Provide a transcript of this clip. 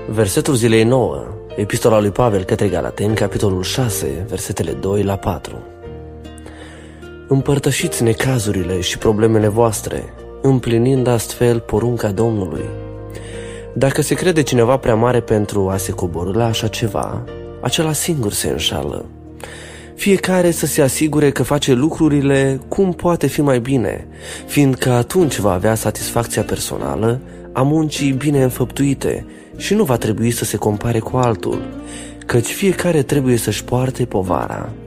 Versetul zilei 9, Epistola lui Pavel către Galateni, capitolul 6, versetele 2 la 4. Împărtășiți necazurile și problemele voastre, împlinind astfel porunca Domnului. Dacă se crede cineva prea mare pentru a se coborî la așa ceva, acela singur se înșală. Fiecare să se asigure că face lucrurile cum poate fi mai bine, fiindcă atunci va avea satisfacția personală a muncii bine înfăptuite și nu va trebui să se compare cu altul, căci fiecare trebuie să-și poarte povara.